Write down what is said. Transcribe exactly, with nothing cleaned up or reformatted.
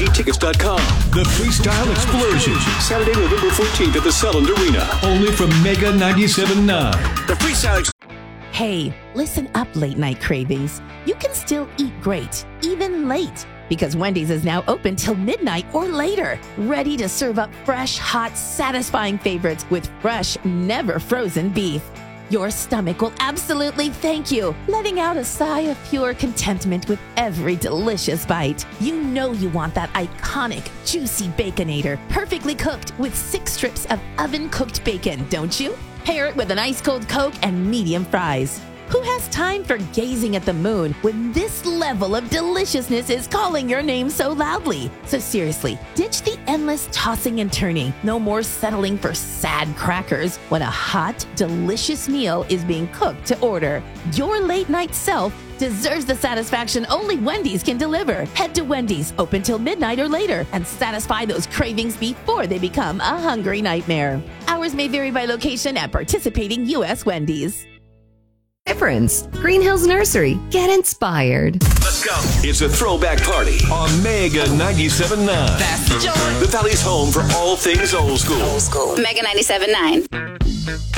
tickets dot com. The Freestyle Explosion. Saturday, November fourteenth at the Selland Arena. Only from Mega ninety-seven point nine. The Freestyle Explosion. Hey, listen up, late night cravings. You can still eat great, even late, because Wendy's is now open till midnight or later, ready to serve up fresh, hot, satisfying favorites with fresh, never frozen beef. Your stomach will absolutely thank you, letting out a sigh of pure contentment with every delicious bite. You know you want that iconic, juicy Baconator, perfectly cooked with six strips of oven-cooked bacon, don't you? Pair it with an ice-cold Coke and medium fries. Who has time for gazing at the moon when this level of deliciousness is calling your name so loudly? So seriously, ditch the endless tossing and turning. No more settling for sad crackers when a hot, delicious meal is being cooked to order. Your late night self deserves the satisfaction only Wendy's can deliver. Head to Wendy's, open till midnight or later, and satisfy those cravings before they become a hungry nightmare. Hours may vary by location at participating U S Wendy's. Difference. Green Hills Nursery. Get inspired. Let's go. It's a throwback party On Mega ninety-seven point nine. That's the joy. The Valley's home for all things old school. Old school. Mega ninety-seven point nine.